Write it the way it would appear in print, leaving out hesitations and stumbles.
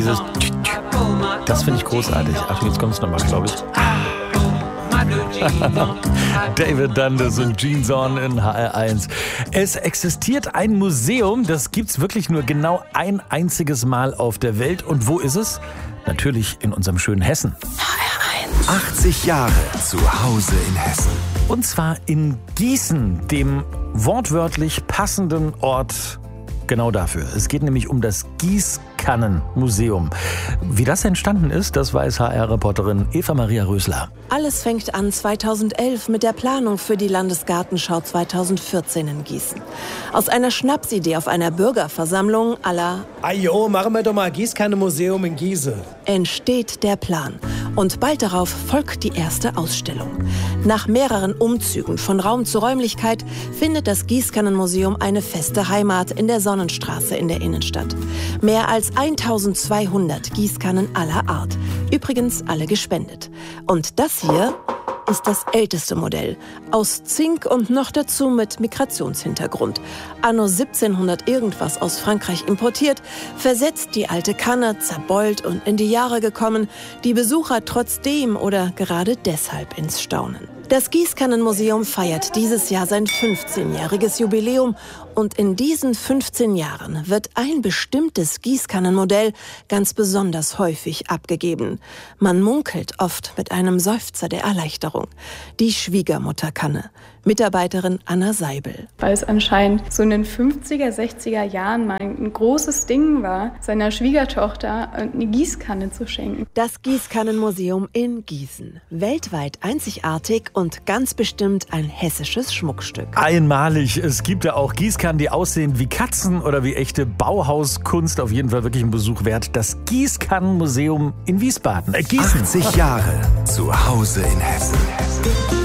Dieses das finde ich großartig. Achtung, jetzt kommt es nochmal, glaube ich. David Dundas und Gene Zorn in HR1. Es existiert ein Museum, das gibt's wirklich nur genau ein einziges Mal auf der Welt. Und wo ist es? Natürlich in unserem schönen Hessen. HR1. 80 Jahre zu Hause in Hessen. Und zwar in Gießen, dem wortwörtlich passenden Ort genau dafür. Es geht nämlich um das Gießkannenmuseum. Wie das entstanden ist, das weiß HR-Reporterin Eva Maria Rösler. Alles fängt an 2011 mit der Planung für die Landesgartenschau 2014 in Gießen. Aus einer Schnapsidee auf einer Bürgerversammlung à la Ajo, machen wir doch mal Gießkannenmuseum in Gieße. Entsteht der Plan. Und bald darauf folgt die erste Ausstellung. Nach mehreren Umzügen von Raum zu Räumlichkeit findet das Gießkannenmuseum eine feste Heimat in der Sonnenstraße in der Innenstadt. Mehr als 1200 Gießkannen aller Art. Übrigens alle gespendet. Und das hier ist das älteste Modell. Aus Zink und noch dazu mit Migrationshintergrund. Anno 1700 irgendwas aus Frankreich importiert, versetzt die alte Kanne, zerbeult und in die Jahre gekommen, die Besucher trotzdem oder gerade deshalb ins Staunen. Das Gießkannenmuseum feiert dieses Jahr sein 15-jähriges Jubiläum und in diesen 15 Jahren wird ein bestimmtes Gießkannenmodell ganz besonders häufig abgegeben. Man munkelt oft mit einem Seufzer der Erleichterung. Die Schwiegermutterkanne. Mitarbeiterin Anna Seibel. Weil es anscheinend so in den 50er, 60er Jahren mal ein großes Ding war, seiner Schwiegertochter eine Gießkanne zu schenken. Das Gießkannenmuseum in Gießen. Weltweit einzigartig und ganz bestimmt ein hessisches Schmuckstück. Einmalig. Es gibt ja auch Gießkannen, die aussehen wie Katzen oder wie echte Bauhauskunst. Auf jeden Fall wirklich ein Besuch wert. Das Gießkannenmuseum in Wiesbaden. Gießen. 80 Jahre zu Hause in Hessen.